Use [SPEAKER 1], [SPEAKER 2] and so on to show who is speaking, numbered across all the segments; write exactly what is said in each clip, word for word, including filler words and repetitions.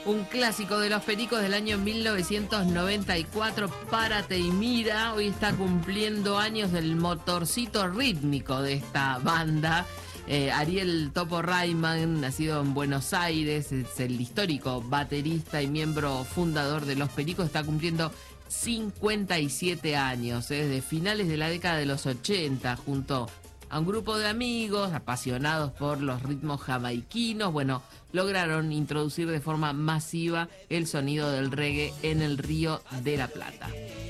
[SPEAKER 1] Un clásico de los Pericos del año mil novecientos noventa y cuatro, Párate y Mira. Hoy está cumpliendo años del motorcito rítmico de esta banda. Eh, Ariel Topo Rayman, nacido en Buenos Aires, es el histórico baterista y miembro fundador de Los Pericos, está cumpliendo cincuenta y siete años, eh, desde finales de la década de los ochenta, junto a un grupo de amigos apasionados por los ritmos jamaiquinos. Bueno, lograron introducir de forma masiva el sonido del reggae en el Río de la Plata.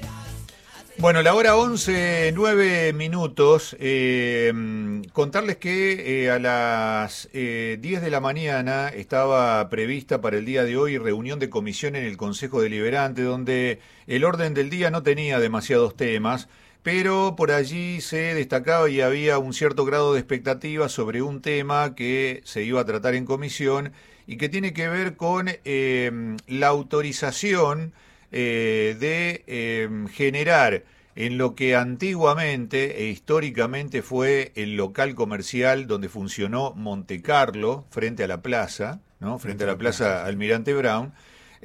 [SPEAKER 2] Bueno, la hora once, nueve minutos. Eh, contarles que eh, a las eh, diez de la mañana estaba prevista para el día de hoy reunión de comisión en el Consejo Deliberante, donde el orden del día no tenía demasiados temas, pero por allí se destacaba y había un cierto grado de expectativa sobre un tema que se iba a tratar en comisión y que tiene que ver con eh, la autorización eh, de eh, generar en lo que antiguamente e históricamente fue el local comercial donde funcionó Monte Carlo, frente a la plaza, ¿no? Frente a la plaza Almirante Brown,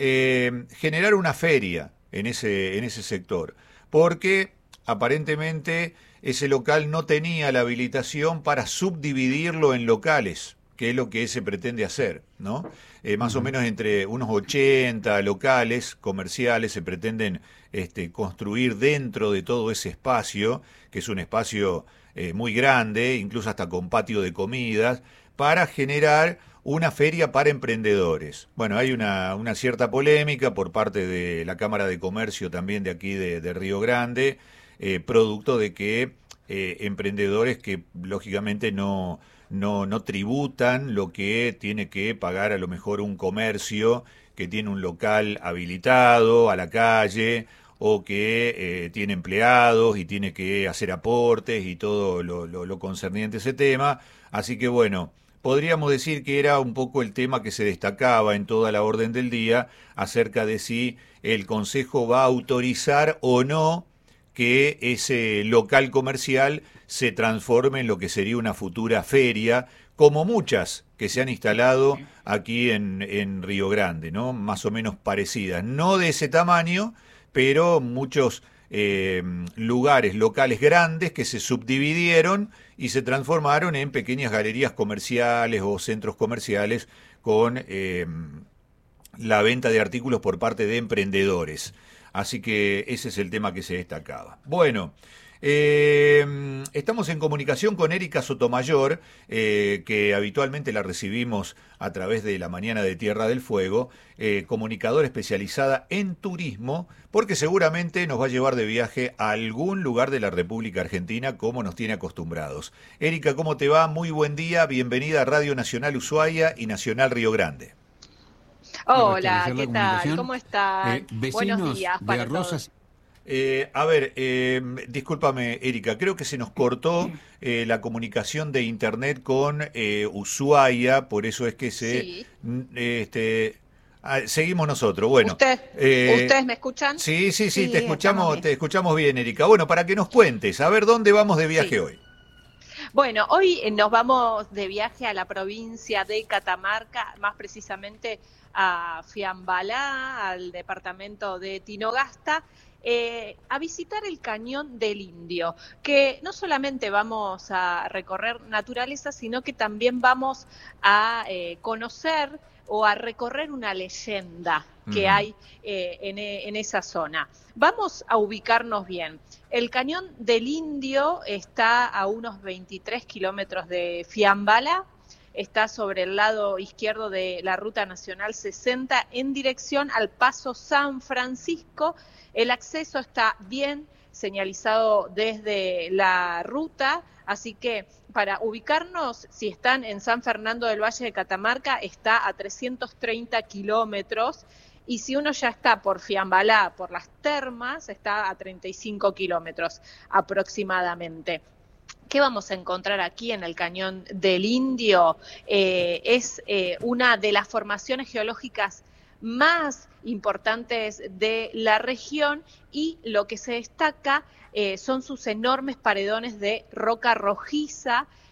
[SPEAKER 2] eh, generar una feria en ese, en ese sector, porque aparentemente ese local no tenía la habilitación para subdividirlo en locales, que es lo que se pretende hacer, ¿no? Eh, más uh-huh. o menos entre unos ochenta locales comerciales se pretenden este, construir dentro de todo ese espacio, que es un espacio eh, muy grande, incluso hasta con patio de comidas, para generar una feria para emprendedores. Bueno, hay una, una cierta polémica por parte de la Cámara de Comercio también de aquí de, de Río Grande, eh, producto de que eh, emprendedores que lógicamente no... No, no tributan lo que tiene que pagar a lo mejor un comercio que tiene un local habilitado a la calle o que eh, tiene empleados y tiene que hacer aportes y todo lo, lo, lo concerniente a ese tema. Así que bueno, podríamos decir que era un poco el tema que se destacaba en toda la orden del día acerca de si el Consejo va a autorizar o no que ese local comercial se transforme en lo que sería una futura feria, como muchas que se han instalado aquí en, en Río Grande, ¿no? Más o menos parecidas, no de ese tamaño, pero muchos eh, lugares locales grandes que se subdividieron y se transformaron en pequeñas galerías comerciales o centros comerciales con eh, la venta de artículos por parte de emprendedores. Así que ese es el tema que se destacaba. Bueno, eh, estamos en comunicación con Erika Sotomayor, eh, que habitualmente la recibimos a través de la Mañana de Tierra del Fuego, eh, comunicadora especializada en turismo, porque seguramente nos va a llevar de viaje a algún lugar de la República Argentina, como nos tiene acostumbrados. Erika, ¿cómo te va? Muy buen día, bienvenida a Radio Nacional Ushuaia y Nacional Río Grande.
[SPEAKER 3] Hola, ¿qué tal? ¿Cómo están?
[SPEAKER 4] Eh, vecinos
[SPEAKER 3] Buenos días para
[SPEAKER 4] de Rosas.
[SPEAKER 3] todos.
[SPEAKER 2] Eh, a ver, eh, discúlpame, Erika, creo que se nos cortó eh, la comunicación de internet con eh, Ushuaia, por eso es que se...
[SPEAKER 3] Sí.
[SPEAKER 2] Este, ah, seguimos nosotros, bueno.
[SPEAKER 3] ¿Usted,
[SPEAKER 2] eh,
[SPEAKER 3] ¿Ustedes me escuchan?
[SPEAKER 2] Sí, sí, sí,
[SPEAKER 3] Sí,
[SPEAKER 2] te escuchamos,
[SPEAKER 3] bien.
[SPEAKER 2] te escuchamos bien, Erika. Bueno, para que nos cuentes, a ver, ¿dónde vamos de viaje
[SPEAKER 3] Sí.
[SPEAKER 2] hoy?
[SPEAKER 3] Bueno, hoy nos vamos de viaje a la provincia de Catamarca, más precisamente a Fiambalá, al departamento de Tinogasta, eh, a visitar el Cañón del Indio, que no solamente vamos a recorrer naturaleza, sino que también vamos a eh, conocer o a recorrer una leyenda que
[SPEAKER 2] Ujú.
[SPEAKER 3] hay eh, en, en esa zona. Vamos a ubicarnos bien. El Cañón del Indio está a unos veintitrés kilómetros de Fiambalá, está sobre el lado izquierdo de la Ruta Nacional sesenta en dirección al Paso San Francisco. El acceso está bien señalizado desde la ruta, así que para ubicarnos, si están en San Fernando del Valle de Catamarca, está a trescientos treinta kilómetros, y si uno ya está por Fiambalá, por las termas, está a treinta y cinco kilómetros aproximadamente. ¿Qué vamos a encontrar aquí en el Cañón del Indio? Eh, es eh, una de las formaciones geológicas más importantes de la región, y lo que se destaca eh, son sus enormes paredones de roca rojiza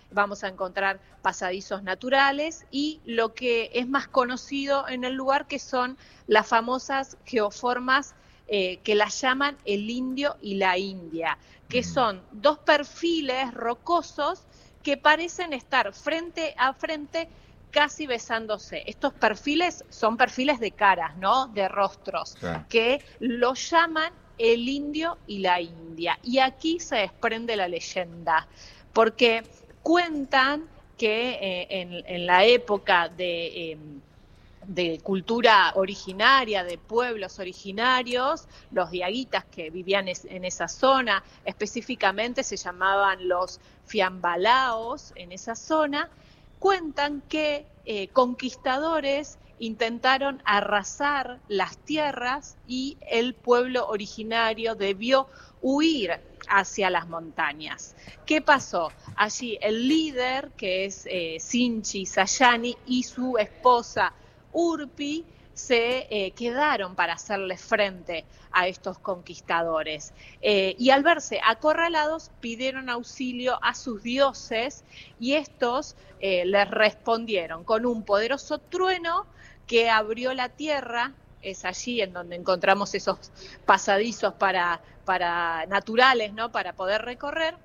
[SPEAKER 3] vamos a encontrar pasadizos naturales y lo que es más conocido en el lugar, que son las famosas geoformas eh, que las llaman el indio y la india, que son dos perfiles rocosos que parecen estar frente a frente, casi besándose. Estos perfiles son perfiles de caras, ¿no? De rostros, claro, que lo llaman el indio y la india. Y aquí se desprende la leyenda, porque cuentan que eh, en, en la época de... Eh, de cultura originaria, de pueblos originarios, los diaguitas que vivían en esa zona, específicamente se llamaban los fiambalaos en esa zona, cuentan que eh, conquistadores intentaron arrasar las tierras y el pueblo originario debió huir hacia las montañas. ¿Qué pasó? Allí el líder, que es eh, Sinchi Sayani, y su esposa Urpi se eh, quedaron para hacerle frente a estos conquistadores. Eh, y al verse acorralados, pidieron auxilio a sus dioses y estos eh, les respondieron con un poderoso trueno que abrió la tierra. Es allí en donde encontramos esos pasadizos para, para naturales, ¿no? Para poder recorrer.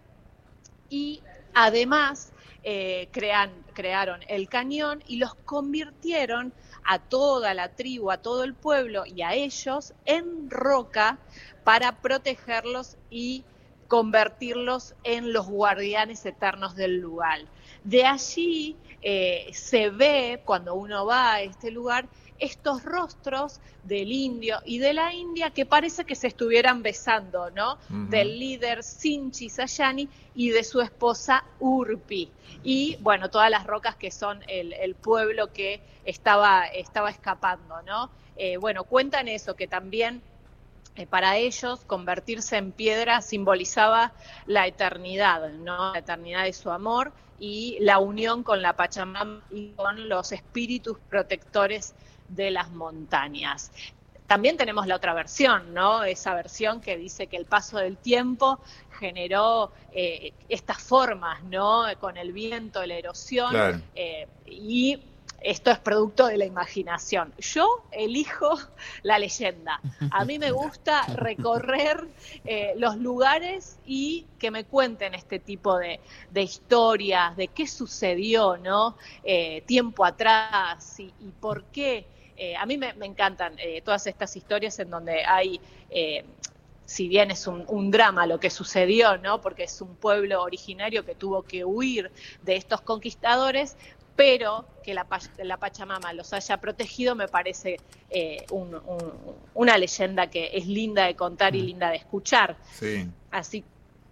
[SPEAKER 3] Y además eh, crean, crearon el cañón y los convirtieron a toda la tribu, a todo el pueblo y a ellos en roca para protegerlos y convertirlos en los guardianes eternos del lugar. De allí eh, se ve, cuando uno va a este lugar, estos rostros del indio y de la india que parece que se estuvieran besando, ¿no? Uh-huh. Del líder Sinchi Sayani y de su esposa Urpi. Y, bueno, todas las rocas que son el, el pueblo que estaba, estaba escapando, ¿no? Eh, bueno, cuentan eso, que también eh, para ellos convertirse en piedra simbolizaba la eternidad, ¿no? La eternidad de su amor y la unión con la Pachamama y con los espíritus protectores de las montañas. También tenemos la otra versión, ¿no? Esa versión que dice que el paso del tiempo generó eh, estas formas, ¿no? Con el viento, la erosión, claro. eh, y esto es producto de la imaginación. Yo elijo la leyenda. A mí me gusta recorrer eh, los lugares y que me cuenten este tipo de, de historias, de qué sucedió, ¿no? Eh, tiempo atrás y, y por qué. Eh, a mí me, me encantan eh, todas estas historias en donde hay, eh, si bien es un, un drama lo que sucedió, ¿no? Porque es un pueblo originario que tuvo que huir de estos conquistadores, pero que la, la Pachamama los haya protegido me parece eh, un, un, una leyenda que es linda de contar y linda de escuchar. Sí. Así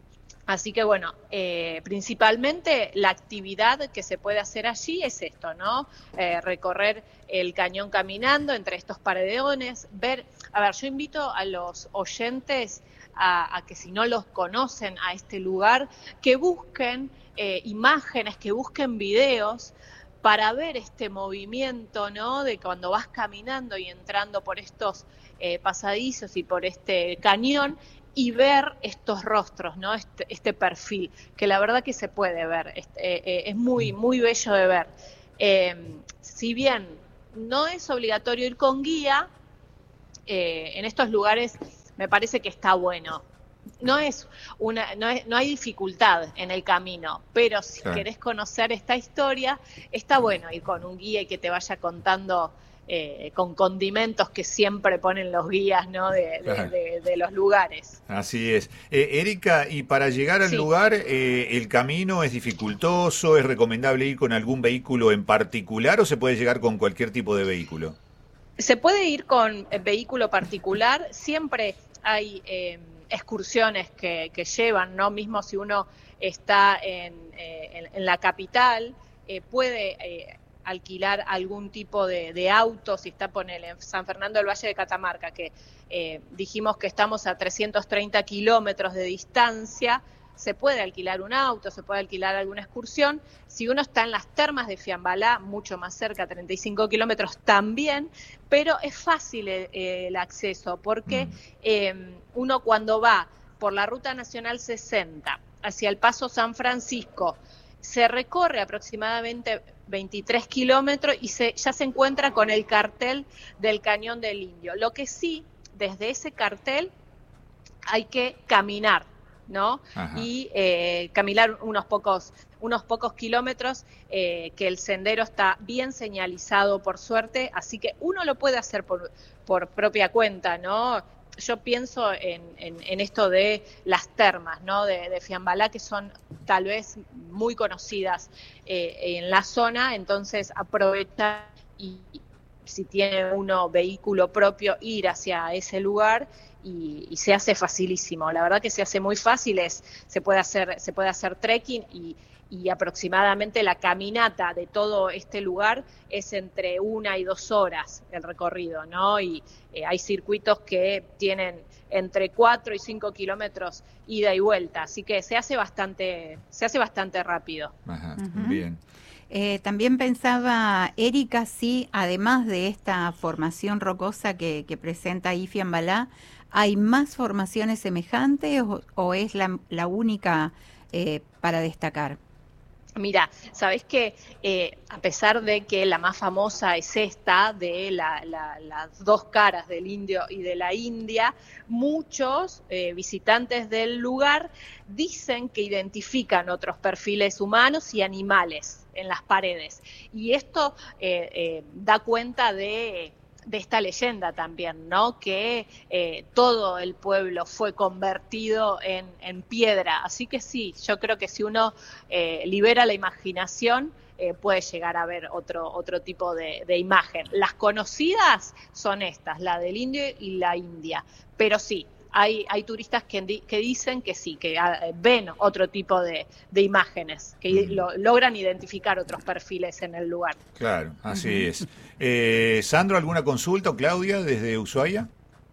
[SPEAKER 3] Así que bueno, eh, principalmente la actividad que se puede hacer allí es esto, ¿no? Eh, recorrer el cañón caminando entre estos paredones, ver, a ver, yo invito a los oyentes a, a que si no los conocen a este lugar, que busquen eh, imágenes, que busquen videos para ver este movimiento, ¿no? De cuando vas caminando y entrando por estos eh, pasadizos y por este cañón, y ver estos rostros, ¿no? Este, este perfil, que la verdad que se puede ver, este, eh, es muy, muy bello de ver. Eh, si bien no es obligatorio ir con guía, eh, en estos lugares me parece que está bueno. No es una, no es, no hay dificultad en el camino, pero si claro. querés conocer esta historia, está bueno ir con un guía y que te vaya contando Eh, con condimentos que siempre ponen los guías, ¿no? de, de, de, de los lugares.
[SPEAKER 2] Así es. Eh, Erika, y para llegar al sí. lugar, eh, ¿el camino es dificultoso? ¿Es recomendable ir con algún vehículo en particular o se puede llegar con cualquier tipo de vehículo?
[SPEAKER 3] Se puede ir con vehículo particular, siempre hay eh, excursiones que, que llevan, ¿no? Mismo si uno está en, eh, en, en la capital, eh, puede... Eh, alquilar algún tipo de, de auto, si está ponele, en San Fernando del Valle de Catamarca, que eh, dijimos que estamos a trescientos treinta kilómetros de distancia, se puede alquilar un auto, se puede alquilar alguna excursión. Si uno está en las termas de Fiambalá, mucho más cerca, treinta y cinco kilómetros también, pero es fácil eh, el acceso, porque mm. eh, uno cuando va por la Ruta Nacional sesenta hacia el Paso San Francisco, se recorre aproximadamente veintitrés kilómetros y se, ya se encuentra con el cartel del Cañón del Indio. Lo que sí, desde ese cartel hay que caminar, ¿no? Ajá. Y eh, caminar unos pocos, unos pocos kilómetros, eh, que el sendero está bien señalizado, por suerte, así que uno lo puede hacer por, por propia cuenta, ¿no? Yo pienso en, en, en esto de las termas, ¿no? De, de Fiambalá, que son tal vez muy conocidas eh, en la zona, entonces aprovecha y si tiene uno vehículo propio, ir hacia ese lugar y, y se hace facilísimo. La verdad que se hace muy fácil, es, se puede hacer, se puede hacer trekking y, y aproximadamente la caminata de todo este lugar es entre una y dos horas el recorrido, ¿no? Y eh, hay circuitos que tienen entre cuatro y cinco kilómetros ida y vuelta, así que se hace bastante, se hace bastante rápido.
[SPEAKER 2] Ajá, uh-huh. Bien.
[SPEAKER 4] Eh, también pensaba, Erika, si además de esta formación rocosa que, que presenta ahí Fiambalá, ¿hay más formaciones semejantes o, o es la, la única eh, para destacar?
[SPEAKER 3] Mira, sabés que eh, a pesar de que la más famosa es esta, de la, la, las dos caras del indio y de la India, muchos eh, visitantes del lugar dicen que identifican otros perfiles humanos y animales en las paredes. Y esto eh, eh, da cuenta de... de esta leyenda también, ¿no? Que eh, todo el pueblo fue convertido en, en piedra. Así que sí, yo creo que si uno eh, libera la imaginación, eh, puede llegar a ver otro, otro tipo de, de imagen. Las conocidas son estas, la del indio y la India. Pero sí, hay, hay turistas que, di, que dicen que sí, que uh, ven otro tipo de, de imágenes, que mm. lo, logran identificar otros perfiles en el lugar.
[SPEAKER 2] Claro, así uh-huh. es. Eh, Sandro, ¿alguna consulta o Claudia desde Ushuaia?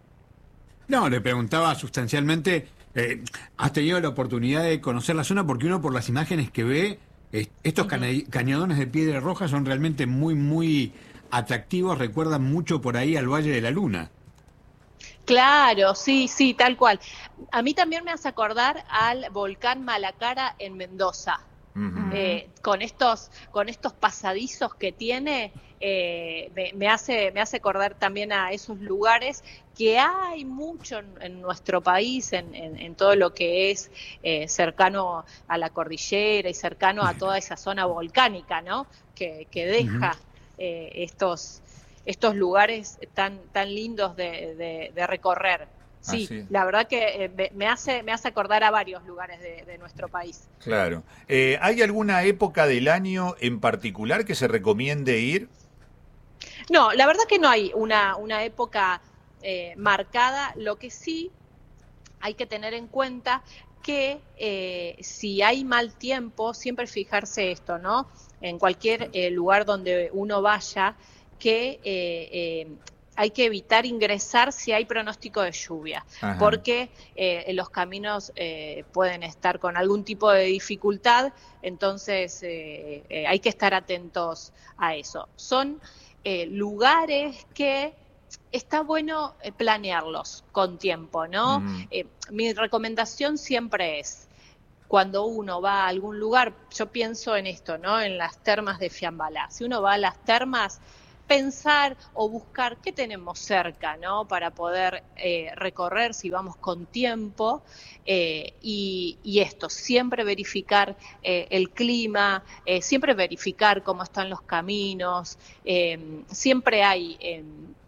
[SPEAKER 5] No, le preguntaba sustancialmente, eh, ¿has tenido la oportunidad de conocer la zona? Porque uno por las imágenes que ve, eh, estos uh-huh. cana- cañadones de piedra roja son realmente muy, muy atractivos, recuerdan mucho por ahí al Valle de la Luna.
[SPEAKER 3] Claro, sí, sí, tal cual. A mí también me hace acordar al volcán Malacara en Mendoza. Uh-huh. Eh, con estos, con estos pasadizos que tiene, eh, me, me hace, me hace acordar también a esos lugares que hay mucho en, en nuestro país, en, en, en todo lo que es eh, cercano a la cordillera y cercano a toda esa zona volcánica, ¿no? Que, que deja uh-huh. eh, estos estos lugares tan tan lindos de, de, de recorrer. Sí, ah, sí, la verdad que eh, me hace me hace acordar a varios lugares de, de nuestro país.
[SPEAKER 2] Claro. Eh, ¿Hay alguna época del año en particular que se recomiende ir?
[SPEAKER 3] No, la verdad que no hay una, una época eh, marcada. Lo que sí hay que tener en cuenta que eh, si hay mal tiempo, siempre fijarse esto, ¿no? En cualquier eh, lugar donde uno vaya, que eh, eh, hay que evitar ingresar si hay pronóstico de lluvia, Ajá. porque eh, los caminos eh, pueden estar con algún tipo de dificultad, entonces eh, eh, hay que estar atentos a eso. Son eh, lugares que está bueno eh, planearlos con tiempo, ¿no? Mm. Eh, mi recomendación siempre es, cuando uno va a algún lugar, yo pienso en esto, ¿no? En las termas de Fiambalá. Si uno va a las termas, pensar o buscar qué tenemos cerca, ¿no? Para poder eh, recorrer si vamos con tiempo eh, y, y esto, siempre verificar eh, el clima, eh, siempre verificar cómo están los caminos, eh, siempre hay eh,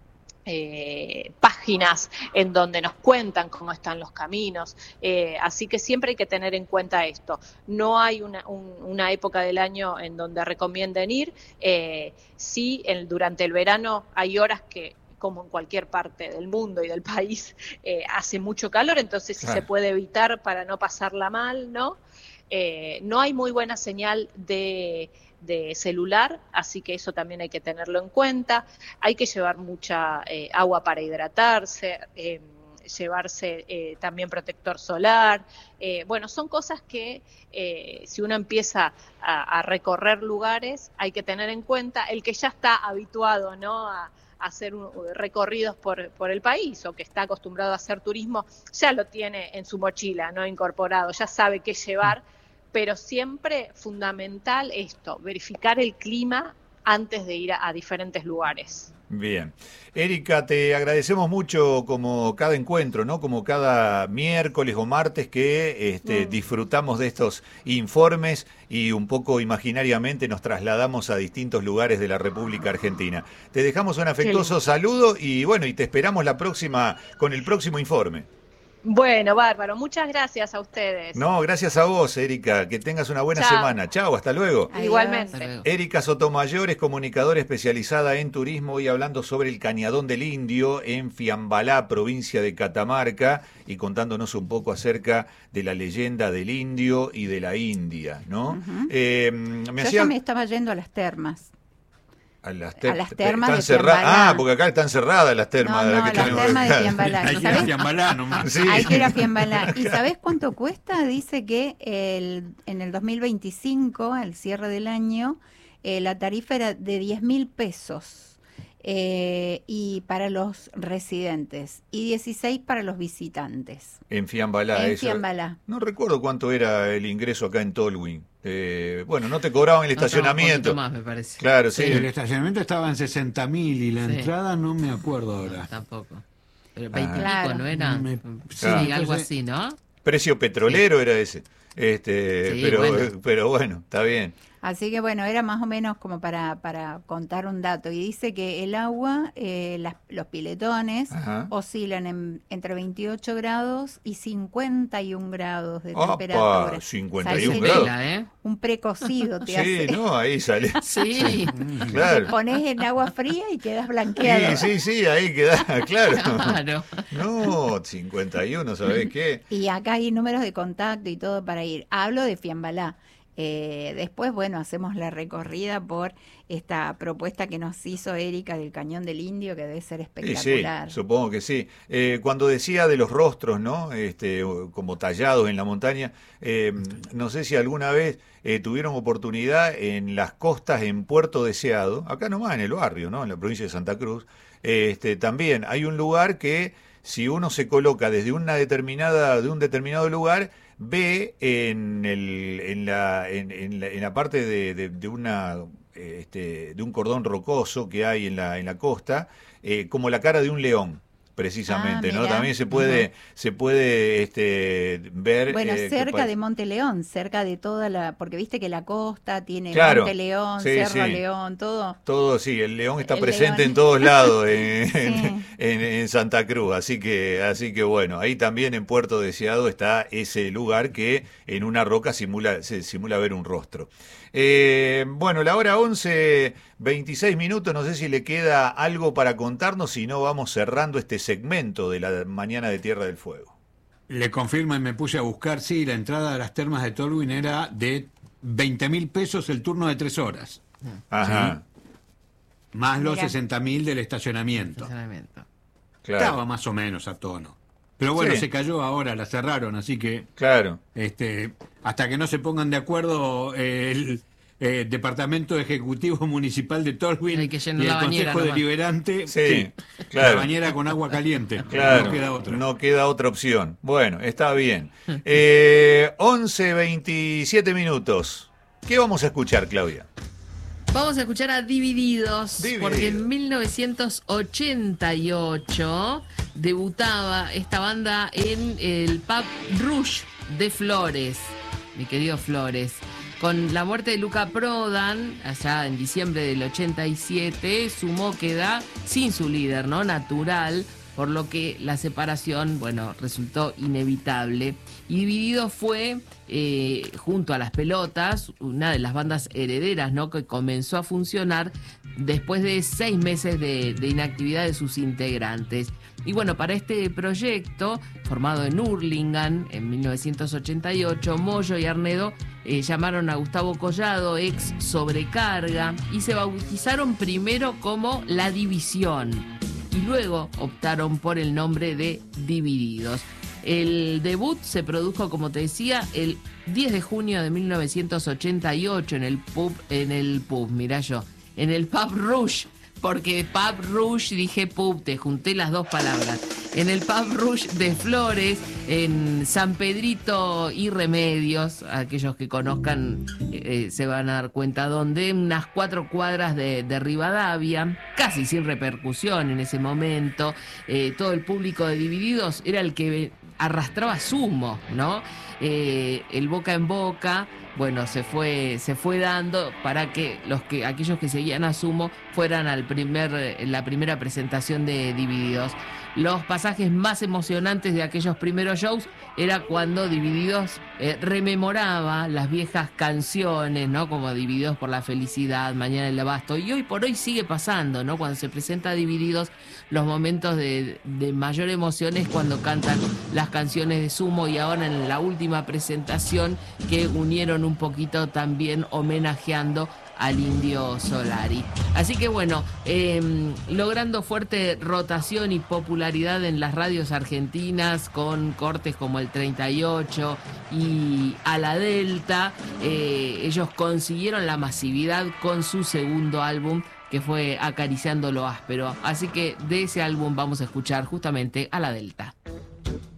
[SPEAKER 3] eh, páginas en donde nos cuentan cómo están los caminos, eh, así que siempre hay que tener en cuenta esto. No hay una, un, una época del año en donde recomienden ir, eh, sí, en, durante el verano hay horas que, como en cualquier parte del mundo y del país, eh, hace mucho calor, entonces si claro. se puede evitar para no pasarla mal, ¿no? Eh, no hay muy buena señal de... de celular, así que eso también hay que tenerlo en cuenta. Hay que llevar mucha eh, agua para hidratarse, eh, llevarse eh, también protector solar. Eh, bueno, son cosas que eh, si uno empieza a, a recorrer lugares hay que tener en cuenta. El que ya está habituado, ¿no?, a, a hacer un, recorridos por, por el país o que está acostumbrado a hacer turismo, ya lo tiene en su mochila, ¿no?, incorporado, ya sabe qué llevar pero siempre fundamental esto, verificar el clima antes de ir a, a diferentes lugares.
[SPEAKER 2] Bien. Erika, te agradecemos mucho como cada encuentro, ¿no? Como cada miércoles o martes que este, mm. disfrutamos de estos informes y un poco imaginariamente nos trasladamos a distintos lugares de la República Argentina. Te dejamos un afectuoso saludo y bueno, y te esperamos la próxima con el próximo informe.
[SPEAKER 3] Bueno, bárbaro. Muchas gracias a ustedes.
[SPEAKER 2] No, gracias a vos, Erika. Que tengas una buena
[SPEAKER 3] Chao.
[SPEAKER 2] semana. Chao, hasta luego.
[SPEAKER 3] Adiós. Igualmente.
[SPEAKER 2] Erika Sotomayor es comunicadora especializada en turismo, hoy hablando sobre el Cañadón del Indio en Fiambalá, provincia de Catamarca, y contándonos un poco acerca de la leyenda del indio y de la India, ¿no?
[SPEAKER 4] Uh-huh.
[SPEAKER 2] eh, me
[SPEAKER 4] Yo
[SPEAKER 2] hacía...
[SPEAKER 4] ya me estaba yendo a las termas.
[SPEAKER 2] A las, ter-
[SPEAKER 4] a las termas
[SPEAKER 2] están
[SPEAKER 4] de
[SPEAKER 2] cerra-
[SPEAKER 4] Fiambalá.
[SPEAKER 2] Ah, porque acá están cerradas las termas.
[SPEAKER 4] No,
[SPEAKER 2] de
[SPEAKER 4] no,
[SPEAKER 2] las que
[SPEAKER 4] las
[SPEAKER 2] tenemos
[SPEAKER 4] termas de
[SPEAKER 2] acá.
[SPEAKER 4] Fiambalá.
[SPEAKER 5] Hay que ir a Fiambalá nomás.
[SPEAKER 2] Sí.
[SPEAKER 4] Hay que ir a Fiambalá. ¿Y sabés cuánto cuesta? Dice que el, en el dos mil veinticinco, al cierre del año, eh, la tarifa era de diez mil pesos. Eh, y para los residentes y dieciséis para los visitantes.
[SPEAKER 2] En Fiambalá.
[SPEAKER 4] En
[SPEAKER 2] eso.
[SPEAKER 4] Fiambalá.
[SPEAKER 2] No recuerdo cuánto era el ingreso acá en Tolwyn. Eh, bueno, no te cobraban el
[SPEAKER 1] No,
[SPEAKER 2] estacionamiento.
[SPEAKER 1] un poquito más, me parece.
[SPEAKER 2] Claro, sí.
[SPEAKER 5] Sí, el estacionamiento estaba en sesenta mil y la
[SPEAKER 1] Sí.
[SPEAKER 5] entrada no me acuerdo
[SPEAKER 1] No,
[SPEAKER 5] ahora.
[SPEAKER 1] tampoco. Pero veinte y
[SPEAKER 4] Claro.
[SPEAKER 1] pico, ¿no era?
[SPEAKER 5] Me-
[SPEAKER 1] Sí,
[SPEAKER 2] Claro.
[SPEAKER 1] algo
[SPEAKER 5] Entonces-
[SPEAKER 1] así, ¿no?
[SPEAKER 2] Precio petrolero era ese. Este,
[SPEAKER 1] Sí,
[SPEAKER 2] pero,
[SPEAKER 1] bueno.
[SPEAKER 2] pero bueno, está bien.
[SPEAKER 4] Así que bueno, era más o menos como para, para contar un dato. Y dice que el agua, eh, las- los piletones,
[SPEAKER 2] Ajá.
[SPEAKER 4] oscilan en- entre veintiocho grados y cincuenta y un grados de
[SPEAKER 2] Opa,
[SPEAKER 4] temperatura.
[SPEAKER 2] cincuenta y un
[SPEAKER 4] Salís
[SPEAKER 2] grados.
[SPEAKER 1] Vela, ¿eh?
[SPEAKER 4] Un precocido te
[SPEAKER 2] Sí,
[SPEAKER 4] hace.
[SPEAKER 2] no, ahí sale.
[SPEAKER 1] Sí.
[SPEAKER 4] Te
[SPEAKER 2] Claro.
[SPEAKER 4] pones en agua fría y quedas
[SPEAKER 2] Sí,
[SPEAKER 4] blanqueado.
[SPEAKER 2] sí, sí, ahí queda, claro.
[SPEAKER 1] Claro.
[SPEAKER 2] No, cincuenta y uno, ¿sabés qué?
[SPEAKER 4] Y acá hay números de contacto y todo para ir. Hablo de Fiambalá. Eh, después, bueno, hacemos la recorrida por esta propuesta que nos hizo Erika del Cañón del Indio, que debe ser
[SPEAKER 2] Sí, sí,
[SPEAKER 4] espectacular.
[SPEAKER 2] supongo que sí. Eh, cuando decía de los rostros, ¿no? Este, o- como tallados en la montaña, eh, no sé si alguna vez eh, tuvieron oportunidad en las costas en Puerto Deseado, acá nomás en el barrio, ¿no? En la provincia de Santa Cruz. Este, también hay un lugar que si uno se coloca desde una determinada, de un determinado lugar, ve en el, en la, en, en la, en la parte de, de, de una este, de un cordón rocoso que hay en la, en la costa, eh, como la cara de un león, precisamente,
[SPEAKER 4] Ah,
[SPEAKER 2] ¿no?
[SPEAKER 4] mirá.
[SPEAKER 2] También se puede,
[SPEAKER 4] Ujú.
[SPEAKER 2] se puede este, ver.
[SPEAKER 4] Bueno,
[SPEAKER 2] eh, que
[SPEAKER 4] cerca
[SPEAKER 2] pa-
[SPEAKER 4] de Monte León, cerca de toda la... Porque viste que la costa tiene
[SPEAKER 2] Claro,
[SPEAKER 4] Monte León,
[SPEAKER 2] sí,
[SPEAKER 4] Cerro
[SPEAKER 2] sí.
[SPEAKER 4] León, todo.
[SPEAKER 2] Todo, sí, el león está
[SPEAKER 4] El
[SPEAKER 2] presente
[SPEAKER 4] león.
[SPEAKER 2] en todos lados en,
[SPEAKER 4] Sí.
[SPEAKER 2] en- en- en Santa Cruz, así que, así que bueno, ahí también en Puerto Deseado está ese lugar que en una roca simula, se simula ver un rostro. Eh, bueno, la hora once, veintiséis minutos, no sé si le queda algo para contarnos, si no vamos cerrando este segmento de la mañana de Tierra del Fuego.
[SPEAKER 5] Le confirmo y me puse a buscar, sí, la entrada a las termas de Tolwyn era de veinte mil pesos el turno de tres horas,
[SPEAKER 2] Ajá,
[SPEAKER 5] más los
[SPEAKER 4] Mirá.
[SPEAKER 5] sesenta mil del estacionamiento.
[SPEAKER 1] Estacionamiento.
[SPEAKER 2] claro,
[SPEAKER 5] Estaba más o menos a tono. Pero bueno,
[SPEAKER 2] Sí.
[SPEAKER 5] se cayó ahora, la cerraron, así que
[SPEAKER 2] claro.
[SPEAKER 5] este, hasta que no se pongan de acuerdo eh, el eh, Departamento Ejecutivo Municipal de Tolwyn
[SPEAKER 1] Hay que llenar
[SPEAKER 5] y el
[SPEAKER 1] la bañera
[SPEAKER 5] Consejo
[SPEAKER 1] nomás.
[SPEAKER 2] Sí,
[SPEAKER 5] Deliberante, sí,
[SPEAKER 2] claro.
[SPEAKER 5] la bañera con agua caliente.
[SPEAKER 2] Claro,
[SPEAKER 5] No queda otra.
[SPEAKER 2] no queda otra opción. Bueno, está bien. Eh, once, veintisiete minutos. ¿Qué vamos a escuchar, Claudia?
[SPEAKER 1] Vamos a escuchar a Divididos,
[SPEAKER 2] Divididos.
[SPEAKER 1] porque en mil novecientos ochenta y ocho debutaba esta banda en el Pub Rouge de Flores, mi querido Flores. Con la muerte de Luca Prodan, allá en diciembre del ochenta y siete, sumó queda sin su líder, ¿no? Natural, por lo que la separación, bueno, resultó inevitable. Y Divididos fue, eh, junto a Las Pelotas, una de las bandas herederas, ¿no? Que comenzó a funcionar después de seis meses de, de inactividad de sus integrantes. Y bueno, para este proyecto, formado en Hurlingham en mil novecientos ochenta y ocho, Moyo y Arnedo eh, llamaron a Gustavo Collado, ex Sobrecarga, y se bautizaron primero como La División, y luego optaron por el nombre de Divididos. El debut se produjo, como te decía, el diez de junio de mil novecientos ochenta y ocho en el pub, en el pub, mirá yo, en el Pub Rouge, porque Pub Rouge dije pub, te junté las dos palabras. en el Pub Rush de Flores, en San Pedrito y Remedios. Aquellos que conozcan eh, se van a dar cuenta dónde, unas cuatro cuadras de, de Rivadavia, casi sin repercusión en ese momento. Eh, todo el público de Divididos era el que arrastraba Sumo, ¿no? Eh, el boca en boca, bueno, se fue, se fue dando para que los que aquellos que seguían a Sumo fueran al primer, la primera presentación de Divididos. Los pasajes más emocionantes de aquellos primeros shows era cuando Divididos eh, rememoraba las viejas canciones, ¿no? Como Divididos por la Felicidad, Mañana el Abasto. Y hoy por hoy sigue pasando, ¿no? Cuando se presenta Divididos, los momentos de, de mayor emoción es cuando cantan las canciones de Sumo, y ahora en la última presentación que unieron un poquito también homenajeando al Indio Solari. Así que bueno, eh, logrando fuerte rotación y popularidad en las radios argentinas con cortes como el treinta y ocho y A la Delta, eh, ellos consiguieron la masividad con su segundo álbum, que fue Acariciando lo Áspero. Así que de ese álbum vamos a escuchar justamente A la Delta.